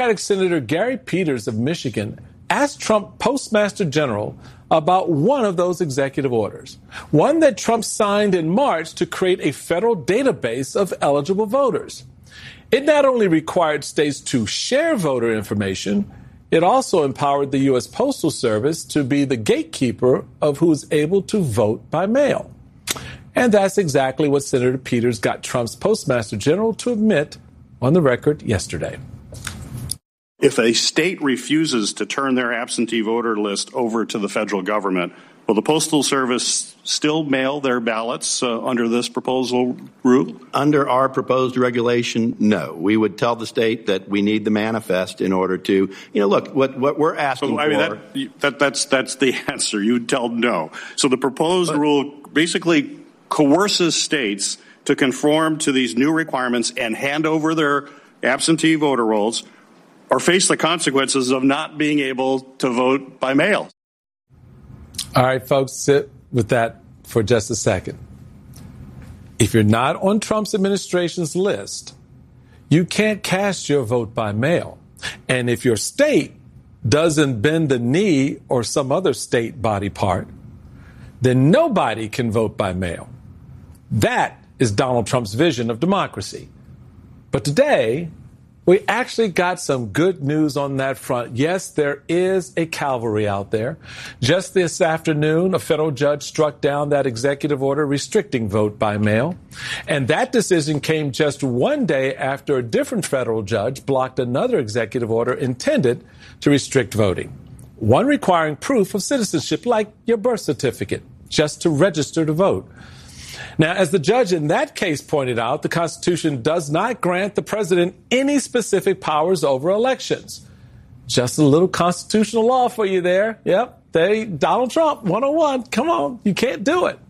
Senator Gary Peters of Michigan asked Trump Postmaster General about one of those executive orders, one that Trump signed in March to create a federal database of eligible voters. It not only required states to share voter information, it also empowered the U.S. Postal Service to be the gatekeeper of who is able to vote by mail. And that's exactly what Senator Peters got Trump's Postmaster General to admit on the record yesterday. If a state refuses to turn their absentee voter list over to the federal government, will the Postal Service still mail their ballots under this proposal rule? Under our proposed regulation, no. We would tell the state that we need the manifest in order to, look, what we're asking for. That's the answer. You would tell no. So the proposed rule basically coerces states to conform to these new requirements and hand over their absentee voter rolls or face the consequences of not being able to vote by mail. All right, folks, sit with that for just a second. If you're not on Trump's administration's list, you can't cast your vote by mail. And if your state doesn't bend the knee or some other state body part, then nobody can vote by mail. That is Donald Trump's vision of democracy. But today, we actually got some good news on that front. Yes, there is a cavalry out there. Just this afternoon, a federal judge struck down that executive order restricting vote by mail. And that decision came just one day after a different federal judge blocked another executive order intended to restrict voting. One requiring proof of citizenship, like your birth certificate, just to register to vote. Now, as the judge in that case pointed out, the Constitution does not grant the president any specific powers over elections. Just a little constitutional law for you there. Yep, Donald Trump, 101. Come on, you can't do it.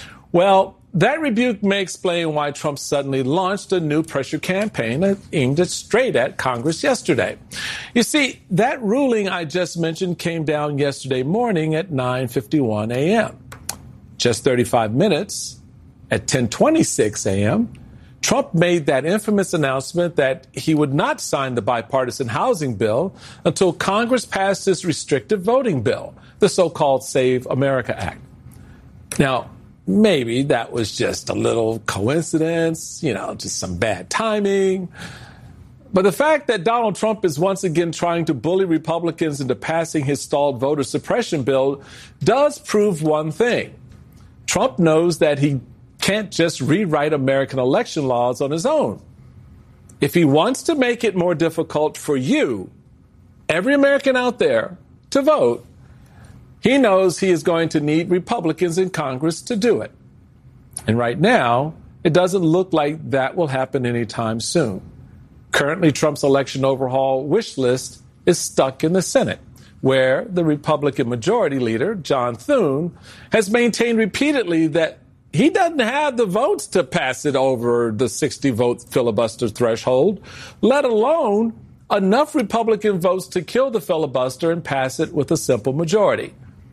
Well, that rebuke may explain why Trump suddenly launched a new pressure campaign aimed straight at Congress yesterday. You see, that ruling I just mentioned came down yesterday morning at 9:51 a.m. Just 35 minutes. At 10:26 a.m., Trump made that infamous announcement that he would not sign the bipartisan housing bill until Congress passed this restrictive voting bill, the so-called Save America Act. Now, maybe that was just a little coincidence, just some bad timing. But the fact that Donald Trump is once again trying to bully Republicans into passing his stalled voter suppression bill does prove one thing. Trump knows that he can't just rewrite American election laws on his own. If he wants to make it more difficult for you, every American out there, to vote, he knows he is going to need Republicans in Congress to do it. And right now, it doesn't look like that will happen anytime soon. Currently, Trump's election overhaul wish list is stuck in the Senate, where the Republican Majority Leader, John Thune, has maintained repeatedly that he doesn't have the votes to pass it over the 60-vote filibuster threshold, let alone enough Republican votes to kill the filibuster and pass it with a simple majority.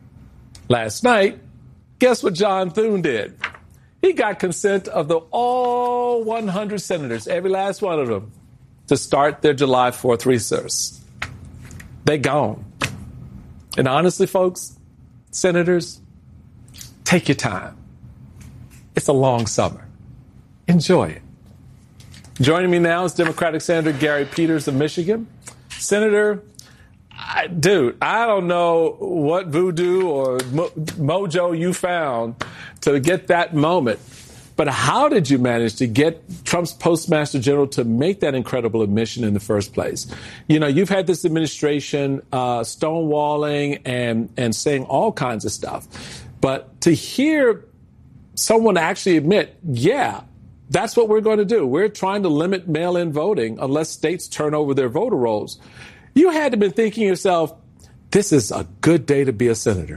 Last night, guess what John Thune did? He got consent of all 100 senators, every last one of them, to start their July 4th recess. They gone. And honestly, folks, senators, take your time. It's a long summer. Enjoy it. Joining me now is Democratic Senator Gary Peters of Michigan. Senator, I don't know what voodoo or mojo you found to get that moment, but how did you manage to get Trump's Postmaster General to make that incredible admission in the first place? You've had this administration stonewalling and saying all kinds of stuff, but to hear someone actually admit, yeah, that's what we're going to do. We're trying to limit mail-in voting unless states turn over their voter rolls. You had to have been thinking to yourself, this is a good day to be a senator.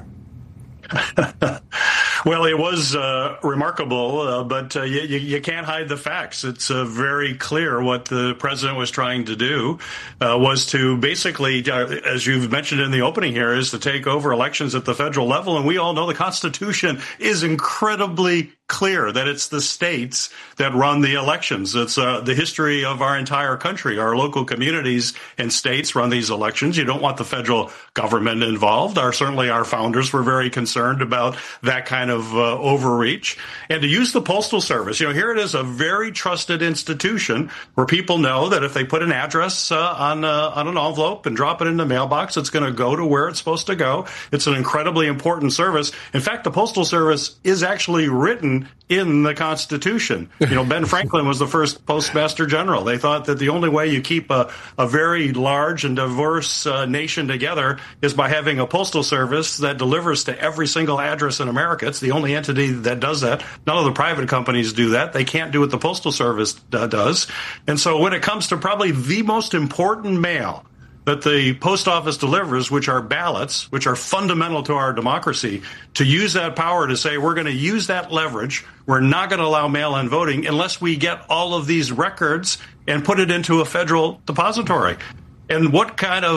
Well, it was remarkable, but you can't hide the facts. It's very clear what the president was trying to do was to basically, as you've mentioned in the opening here, is to take over elections at the federal level. And we all know the Constitution is incredibly clear that it's the states that run the elections. It's the history of our entire country. Our local communities and states run these elections. You don't want the federal government involved. Certainly our founders were very concerned about that kind of overreach. And to use the Postal Service, here it is, a very trusted institution where people know that if they put an address on an envelope and drop it in the mailbox, it's going to go to where it's supposed to go. It's an incredibly important service. In fact, the Postal Service is actually written in the Constitution. Ben Franklin was the first Postmaster General. They thought that the only way you keep a very large and diverse nation together is by having a postal service that delivers to every single address in America. It's the only entity that does that. None of the private companies do that. They can't do what the Postal Service does. And so when it comes to probably the most important mail that the post office delivers, which are ballots, which are fundamental to our democracy, to use that power to say we're going to use that leverage, we're not going to allow mail-in voting unless we get all of these records and put it into a federal depository. And what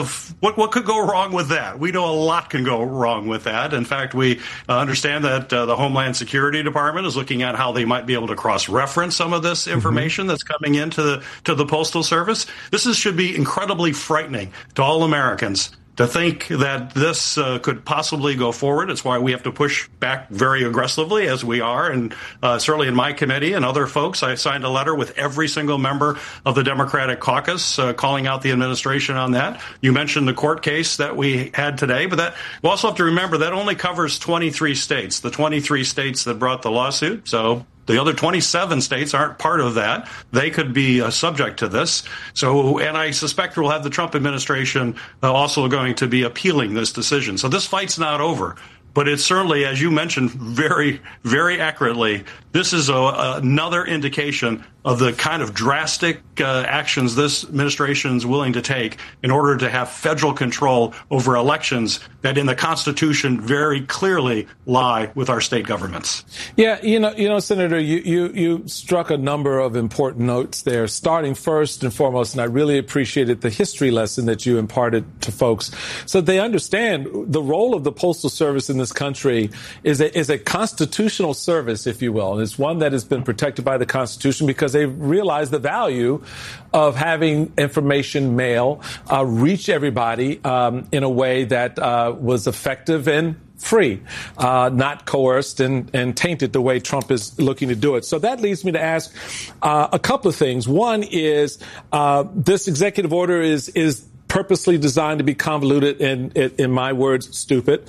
could go wrong with that? We know a lot can go wrong with that. In fact, we understand that the Homeland Security Department is looking at how they might be able to cross-reference some of this information that's coming into the Postal Service. This should be incredibly frightening to all Americans to think that this could possibly go forward. It's why we have to push back very aggressively, as we are. And certainly in my committee and other folks, I signed a letter with every single member of the Democratic caucus calling out the administration on that. You mentioned the court case that we had today, but we also have to remember that only covers 23 states, the 23 states that brought the lawsuit. So the other 27 states aren't part of that. They could be subject to this. And I suspect we'll have the Trump administration also going to be appealing this decision. So this fight's not over. But it's certainly, as you mentioned very, very accurately, this is another indication of the kind of drastic actions this administration is willing to take in order to have federal control over elections that in the Constitution very clearly lie with our state governments. Yeah, Senator, you struck a number of important notes there, starting first and foremost, and I really appreciated the history lesson that you imparted to folks so they understand the role of the Postal Service in this country is a constitutional service, if you will. And it's one that has been protected by the Constitution because they realize the value of having information mail reach everybody in a way that was effective and free, not coerced and tainted the way Trump is looking to do it. So that leads me to ask a couple of things. One is this executive order is purposely designed to be convoluted and, in my words, stupid,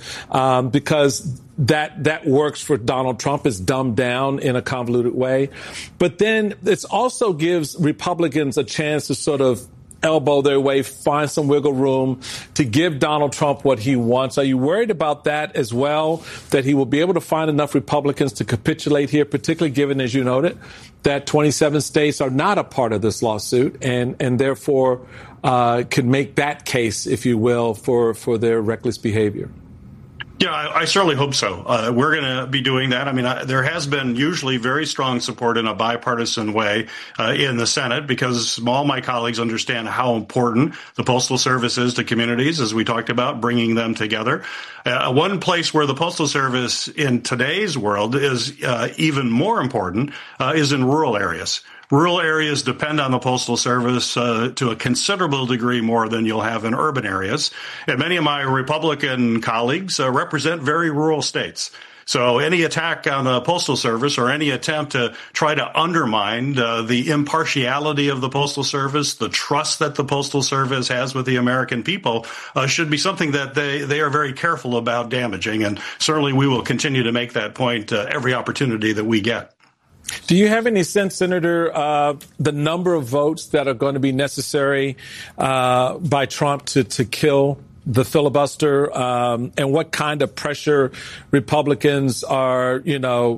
because that works for Donald Trump. Is dumbed down in a convoluted way. But then it also gives Republicans a chance to sort of elbow their way, find some wiggle room to give Donald Trump what he wants. Are you worried about that as well, that he will be able to find enough Republicans to capitulate here, particularly given, as you noted, that 27 states are not a part of this lawsuit and therefore could make that case, if you will, for their reckless behavior? Yeah, I certainly hope so. We're going to be doing that. I mean, there has been usually very strong support in a bipartisan way in the Senate because all my colleagues understand how important the Postal Service is to communities, as we talked about, bringing them together. One place where the Postal Service in today's world is even more important is in rural areas. Rural areas depend on the Postal Service to a considerable degree more than you'll have in urban areas. And many of my Republican colleagues represent very rural states. So any attack on the Postal Service or any attempt to try to undermine the impartiality of the Postal Service, the trust that the Postal Service has with the American people, should be something that they are very careful about damaging. And certainly we will continue to make that point every opportunity that we get. Do you have any sense, Senator, the number of votes that are going to be necessary by Trump to kill the filibuster, and what kind of pressure Republicans are going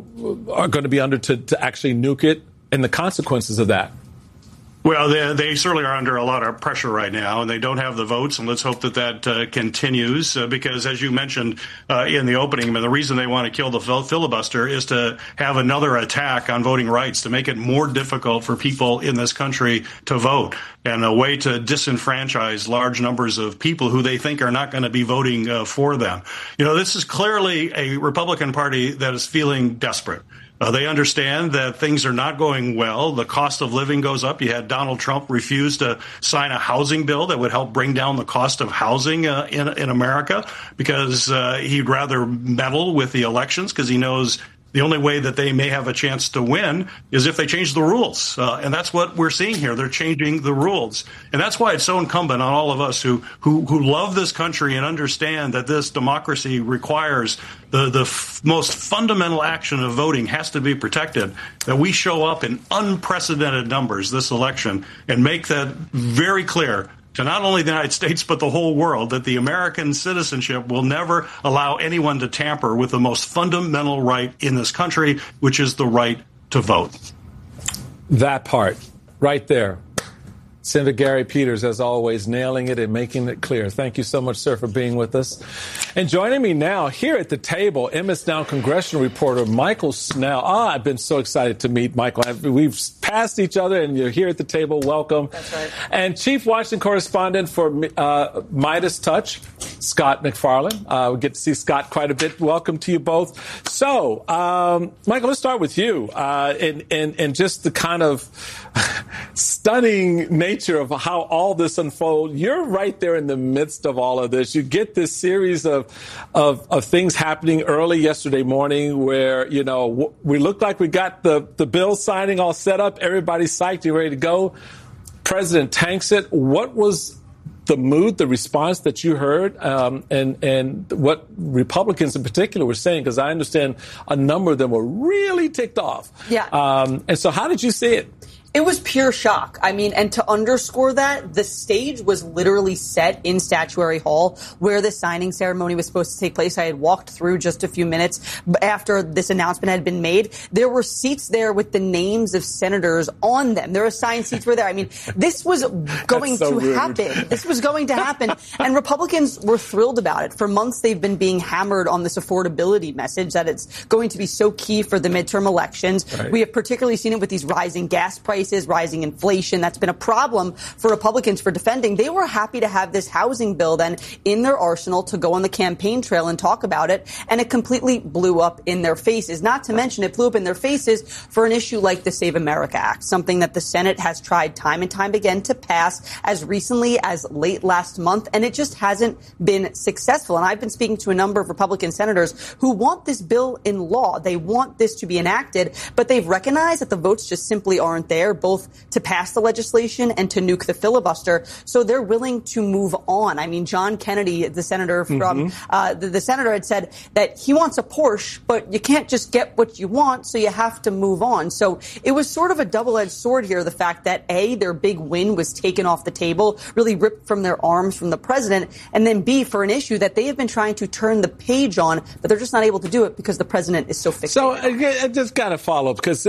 to be under to actually nuke it, and the consequences of that? Well, they certainly are under a lot of pressure right now, and they don't have the votes, and let's hope that continues, because as you mentioned in the opening, the reason they want to kill the filibuster is to have another attack on voting rights, to make it more difficult for people in this country to vote, and a way to disenfranchise large numbers of people who they think are not going to be voting for them. This is clearly a Republican Party that is feeling desperate. They understand that things are not going well. The cost of living goes up. You had Donald Trump refuse to sign a housing bill that would help bring down the cost of housing in America because he'd rather meddle with the elections because he knows the only way that they may have a chance to win is if they change the rules. And that's what we're seeing here. They're changing the rules. And that's why it's so incumbent on all of us who love this country and understand that this democracy requires the most fundamental action of voting has to be protected, that we show up in unprecedented numbers this election and make that very clear to not only the United States, but the whole world, that the American citizenship will never allow anyone to tamper with the most fundamental right in this country, which is the right to vote. That part right there. Senator Gary Peters, as always, nailing it and making it clear. Thank you so much, sir, for being with us. And joining me now here at the table, MS Now congressional reporter Michael Snell. I've been so excited to meet Michael. We've passed each other, and you're here at the table. Welcome. That's right. And Chief Washington correspondent for Midas Touch, Scott MacFarlane. We get to see Scott quite a bit. Welcome to you both. So, Michael, let's start with you and just the kind of stunning nature of how all this unfolds. You're right there in the midst of all of this. You get this series of things happening early yesterday morning where, you know, we look like we got the bill signing all set up. Everybody's psyched. You're ready to go. President tanks it. What was the mood, the response that you heard, and what Republicans in particular were saying? Because I understand a number of them were really ticked off. Yeah. And so how did you see it? It was pure shock. I mean, and to underscore that, the stage was literally set in Statuary Hall where the signing ceremony was supposed to take place. I had walked through just a few minutes after this announcement had been made. There were seats there with the names of senators on them. Their assigned seats were there. I mean, this was going to happen. This was going to happen. And Republicans were thrilled about it. For months, they've been being hammered on this affordability message that it's going to be so key for the midterm elections. Right. We have particularly seen it with these rising gas prices, rising inflation. That's been a problem for Republicans for defending. They were happy to have this housing bill then in their arsenal to go on the campaign trail and talk about it. And it completely blew up in their faces. Not to mention it blew up in their faces for an issue like the Save America Act, something that the Senate has tried time and time again to pass as recently as late last month. And it just hasn't been successful. And I've been speaking to a number of Republican senators who want this bill in law. They want this to be enacted, but they've recognized that the votes just simply aren't there, both to pass the legislation and to nuke the filibuster. So they're willing to move on. I mean, John Kennedy, the senator from the senator had said that he wants a Porsche, but you can't just get what you want, so you have to move on. So it was sort of a double-edged sword here, the fact that, A, their big win was taken off the table, really ripped from their arms from the president, and then, B, for an issue that they have been trying to turn the page on, but they're just not able to do it because the president is so fixated. So I just got to follow up because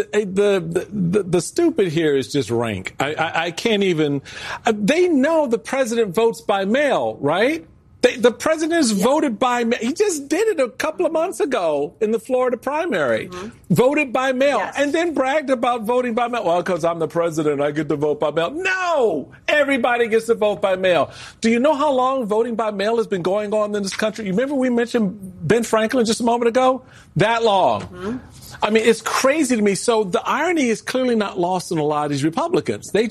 the stupid here is just rank. I can't even. They know the president votes by mail, right? The president is voted by mail. He just did it a couple of months ago in the Florida primary. Voted by mail. Yes. And then bragged about voting by mail. Well, because I'm the president, I get to vote by mail. No! Everybody gets to vote by mail. Do you know how long voting by mail has been going on in this country? You remember we mentioned Ben Franklin just a moment ago? That long. I mean, it's crazy to me. So the irony is clearly not lost on a lot of these Republicans. They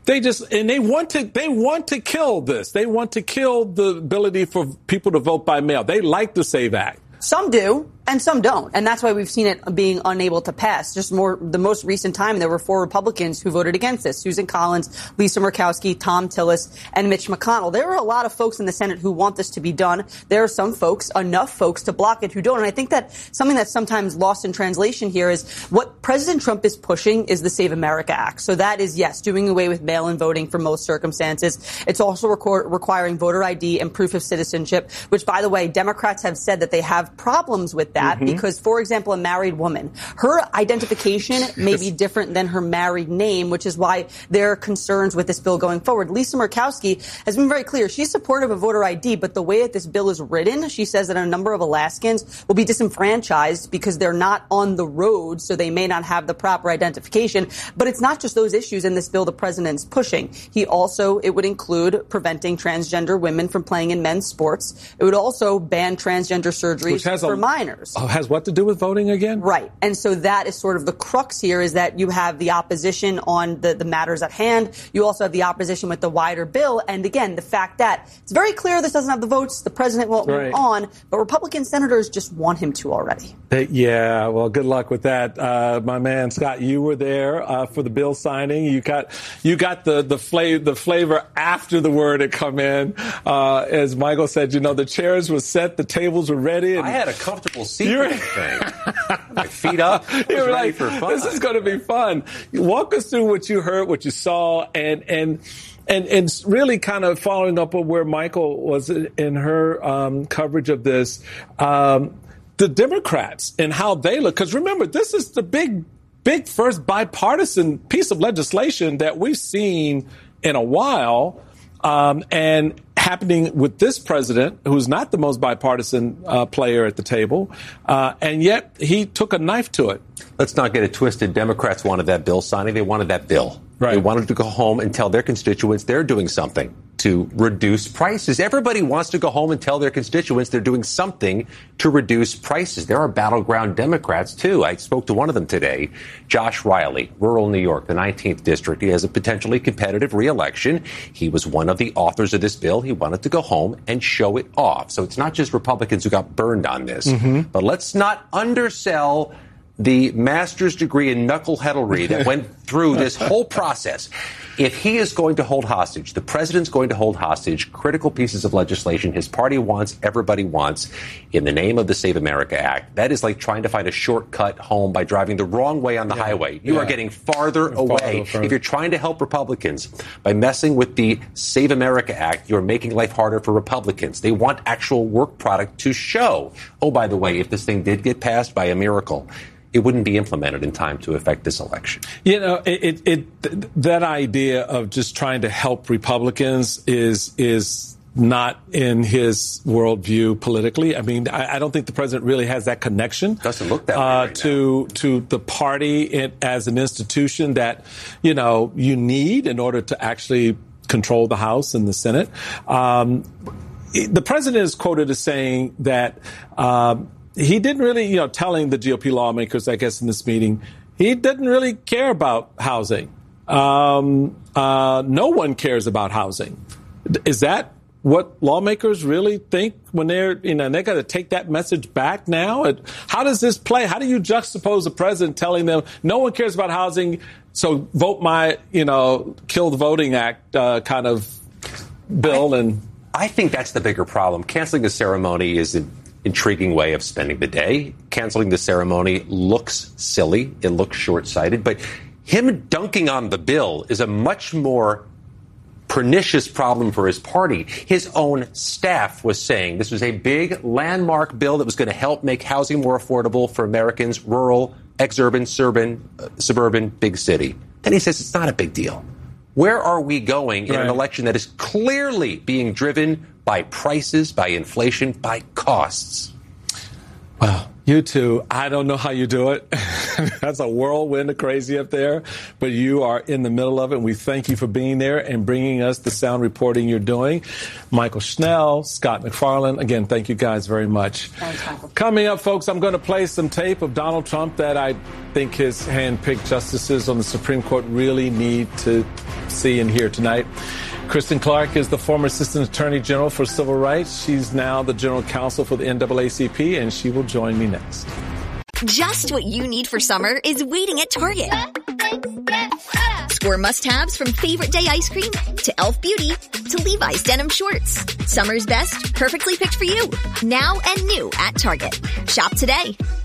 want to kill this. They want to kill the ability for people to vote by mail. They like the SAVE Act. Some do, and some don't. And that's why we've seen it being unable to pass. The most recent time, there were 4 Republicans who voted against this. Susan Collins, Lisa Murkowski, Tom Tillis, and Mitch McConnell. There are a lot of folks in the Senate who want this to be done. There are some folks, enough folks to block it, who don't. And I think that something that's sometimes lost in translation here is what President Trump is pushing is the Save America Act. So that is, yes, doing away with mail-in voting for most circumstances. It's also requiring voter ID and proof of citizenship, which, by the way, Democrats have said that they have problems with that because, for example, a married woman, her identification may be different than her married name, which is why there are concerns with this bill going forward. Lisa Murkowski has been very clear. She's supportive of voter ID, but the way that this bill is written, she says that a number of Alaskans will be disenfranchised because they're not on the road, so they may not have the proper identification. But it's not just those issues in this bill the president's pushing. It would include preventing transgender women from playing in men's sports. It would also ban transgender surgery for minors. voters. Has what to do with voting again? Right. And so that is sort of the crux here, is that you have the opposition on the matters at hand. You also have the opposition with the wider bill. And again, the fact that it's very clear this doesn't have the votes, the president won't move on, but Republican senators just want him to already. Yeah, well, good luck with that. My man, Scott, you were there for the bill signing. You got the flavor after the word had come in. As Michael said, the chairs were set, the tables were ready. And I had a comfortable seat for this thing. My feet up. I was ready for fun. This is going to be fun. Walk us through what you heard, what you saw, and really kind of following up on where Michael was in her coverage of this. The Democrats and how they look. Because remember, this is the big first bipartisan piece of legislation that we've seen in a while. And happening with this president, who's not the most bipartisan player at the table, and yet he took a knife to it. Let's not get it twisted. Democrats wanted that bill signing. They wanted that bill. Right. They wanted to go home and tell their constituents they're doing something to reduce prices. Everybody wants to go home and tell their constituents they're doing something to reduce prices. There are battleground Democrats, too. I spoke to one of them today, Josh Riley, rural New York, the 19th district. He has a potentially competitive reelection. He was one of the authors of this bill. He wanted to go home and show it off. So it's not just Republicans who got burned on this. Mm-hmm. But let's not undersell the master's degree in knuckleheadlery that went through this whole process. If he is going to hold hostage, the president's going to hold hostage critical pieces of legislation his party wants, everybody wants, in the name of the Save America Act. That is like trying to find a shortcut home by driving the wrong way on the highway. You are getting farther away. If you're trying to help Republicans by messing with the Save America Act, you're making life harder for Republicans. They want actual work product to show. Oh, by the way, if this thing did get passed by a miracle, it wouldn't be implemented in time to affect this election. That idea of just trying to help Republicans is not in his worldview politically. I mean, I don't think the president really has that connection. Doesn't look that way right to the party as an institution that, you need in order to actually control the House and the Senate. The president is quoted as saying that, he didn't really, telling the GOP lawmakers, I guess, in this meeting, he didn't really care about housing. No one cares about housing. Is that what lawmakers really think when they're, they got to take that message back now? How does this play? How do you juxtapose the president telling them no one cares about housing, so vote my, kill the voting act kind of bill? I think that's the bigger problem. Canceling the ceremony is an intriguing way of spending the day. Canceling the ceremony looks silly. It looks short-sighted. But him dunking on the bill is a much more pernicious problem for his party. His own staff was saying this was a big landmark bill that was going to help make housing more affordable for Americans, rural, exurban, suburban, big city. Then he says it's not a big deal. Where are we going in an election that is clearly being driven by prices, by inflation, by costs? Well, you two, I don't know how you do it. That's a whirlwind of crazy up there, but you are in the middle of it, and we thank you for being there and bringing us the sound reporting you're doing. Michael Schnell, Scott MacFarlane, again, thank you guys very much. Thanks, Michael. Coming up, folks, I'm going to play some tape of Donald Trump that I think his hand-picked justices on the Supreme Court really need to see and hear tonight. Kristen Clark is the former Assistant Attorney General for Civil Rights. She's now the General Counsel for the NAACP, and she will join me next. Just what you need for summer is waiting at Target. Score must-haves from favorite day ice cream to Elf Beauty to Levi's denim shorts. Summer's best, perfectly picked for you. Now and new at Target. Shop today.